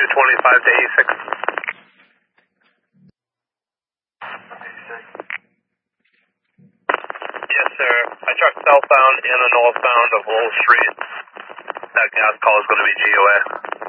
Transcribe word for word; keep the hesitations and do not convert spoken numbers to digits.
two twenty-five to eighty-six. Yes, sir. I tracked southbound and the northbound of Wall Street. That gas call is going to be G O A.